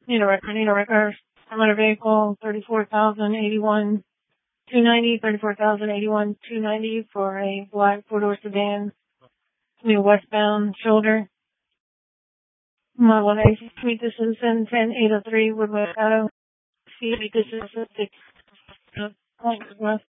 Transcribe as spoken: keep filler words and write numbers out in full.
Need a record, need a record. Motor vehicle, thirty-four thousand eighty-one two ninety, thirty-four thousand eighty-one two ninety for a black four-door sedan. New westbound shoulder. Model one A, meet the citizen, ten eight oh three Woodward Auto. See, meet the citizen, six, uh, West.